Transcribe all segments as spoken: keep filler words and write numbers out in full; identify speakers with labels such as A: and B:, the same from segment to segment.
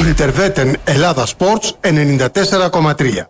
A: Ιντερβέτεν Ελλάδα Sports ενενήντα τέσσερα κόμμα τρία.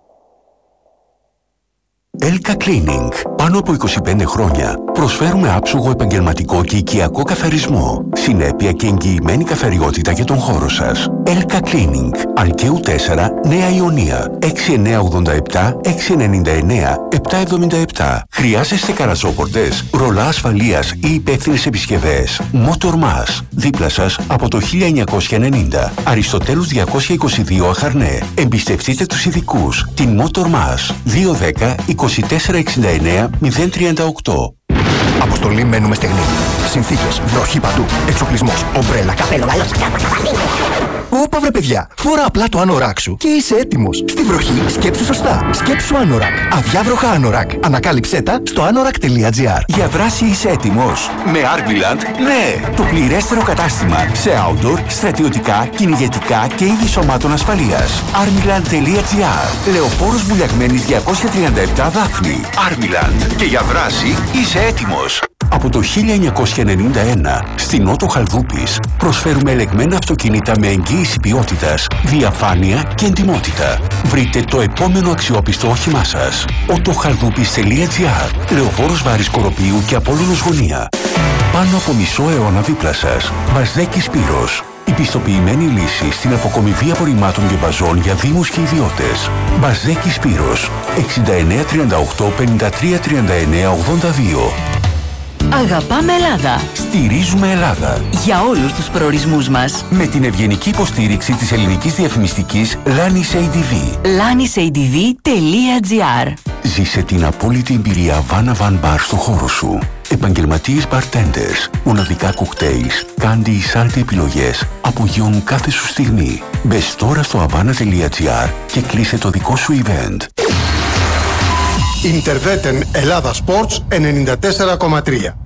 B: Elka Cleaning. Πάνω από είκοσι πέντε χρόνια προσφέρουμε άψογο επαγγελματικό και οικιακό καθαρισμό, συνέπεια και εγγυημένη καθαριότητα για τον χώρο σας. Elka Cleaning. Αλκαίου τέσσερα, Νέα Ιωνία. έξι εννιά ογδόντα επτά έξι εννιά εννιά επτά εβδομήντα επτά. Χρειάζεστε καραζόπορτες, ρολά ασφαλείας ή υπεύθυνες επισκευές? Motormas. Δίπλα σας από το χίλια εννιακόσια ενενήντα. Αριστοτέλους διακόσια είκοσι δύο Αχαρνέ. Εμπιστευτείτε τους ειδικούς. Την Motormas. δύο δέκα είκοσι τέσσερα εξήντα εννέα μηδέν τριάντα οκτώ.
C: Αποστολή μένουμε στεγνή. Συνθήκες, βροχή παντού. Εξοπλισμός, ομπρέλα, καπέλο, γαλλός, Όπα βρε παιδιά, φορά απλά το Anorak σου και είσαι έτοιμος. Στη βροχή σκέψου σωστά. Σκέψου Anorak. Αδιάβροχα Anorak. Ανακάλυψέ τα στο anorak τελεία gr.
B: Για δράση είσαι έτοιμος? Με Armiland, ναι! Το πληρέστερο κατάστημα σε outdoor, στρατιωτικά, κυνηγετικά και είδη σωμάτων ασφαλείας. armiland τελεία gr. Λεωφόρος Βουλιαγμένης διακόσια τριάντα επτά Δάφνη. Armiland. Και για δράση είσαι έτοιμος. Από το χίλια εννιακόσια ενενήντα ένα, στη Νότο Χαλδούπης, προσφέρουμε ελεγμένα αυτοκίνητα με εγγύηση ποιότητας, διαφάνεια και εντιμότητα. Βρείτε το επόμενο αξιόπιστο όχημά σας. οτοχαλδούπης τελεία gr. Λεωφόρος Βάρης Κοροπίου και Απόλλωνος Γωνία. Πάνω από μισό αιώνα δίπλα σας. Μπαζδέκη Σπύρος. Η πιστοποιημένη λύση στην αποκομιδή απορριμμάτων και μπαζών για δήμους και ιδιώτες. Μπαζδέκη Σπύρος. εξήντα εννέα τριάντα οκτώ πενήντα τρία τριάντα εννέα ογδόντα δύο.
D: Αγαπάμε Ελλάδα.
B: Στηρίζουμε Ελλάδα.
D: Για όλους τους προορισμούς μας.
B: Με την ευγενική υποστήριξη της ελληνικής διαφημιστικής Lanis έι ντι βι.
D: lanis έι ντι βι τελεία gr.
B: Ζήσε την απόλυτη εμπειρία Havana Van Bar στο χώρο σου. Επαγγελματίες bartenders, μοναδικά κοκτέιλς, κάντι ή σάλτι επιλογές απογειώνουν κάθε σου στιγμή. Μπες τώρα στο havana τελεία gr και κλείσε το δικό σου event.
A: Ιντερβέτεν Ελλάδα Sports ενενήντα τέσσερα κόμμα τρία.